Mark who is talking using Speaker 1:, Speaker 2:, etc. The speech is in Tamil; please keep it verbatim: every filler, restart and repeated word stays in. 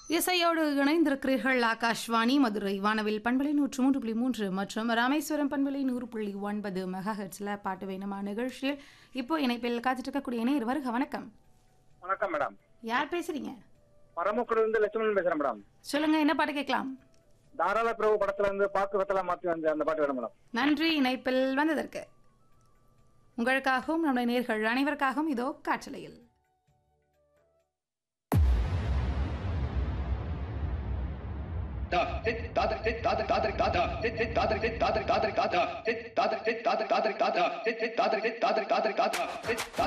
Speaker 1: இசையோடு இணைந்திருக்கிறீர்கள். ஆகாஷ்வாணி மதுரை வானவில் பண்பலை நூற்று மூன்று புள்ளி மூன்று மற்றும் ராமேஸ்வரம் பண்பலை நூறு புள்ளி ஒன்பது மெகா ஹெர்ட்ஸில் பாட்டு வேணுமா நிகழ்ச்சியில் இப்போ இணைப்பில் காத்துட்டு இருக்கக்கூடிய இணையர் வருக. வணக்கம்.
Speaker 2: வணக்கம் மேடம்.
Speaker 1: யார் பேசுறீங்க?
Speaker 2: பரமக்குடில இருந்து லட்சுமணன் பேசுறேன் மேடம்.
Speaker 1: சொல்லுங்க, என்ன பாட்டு கேட்கலாம்?
Speaker 2: தாராள பிரபு படத்துல இருந்து பாக்கு வெத்தலாம் மாத்தி வந்து அந்த பாட்டு வேணும் மேடம்.
Speaker 1: நன்றி இணைப்பில் வந்ததற்கு. உங்களுக்காகவும் நம்முடைய நேர்கள் அனைவருக்காகவும் இதோ காற்றலையில்.
Speaker 3: Da hit dadar hit dadar dadar gada hit hit dadar hit dadar gadar gada hit dadar hit dadar gadar gada hit hit dadar hit dadar gadar gada hit